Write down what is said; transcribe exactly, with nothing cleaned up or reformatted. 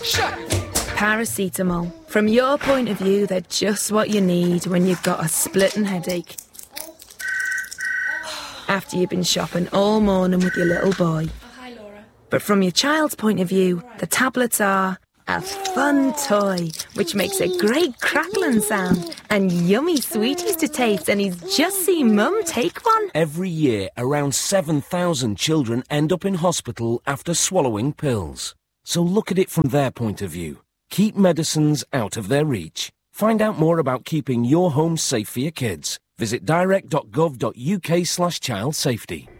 Paracetamol. From your point of view, they're just what you need when you've got a splitting headache. After you've been shopping all morning with your little boy. Oh, hi, Laura. But from your child's point of view, the tablets are a fun toy, which makes a great crackling sound and yummy sweeties to taste, and he's just seen Mum take one. Every year, around seven thousand children end up in hospital after swallowing pills. So look at it from their point of view. Keep medicines out of their reach. Find out more about keeping your home safe for your kids. Visit direct dot gov dot uk slash child safety.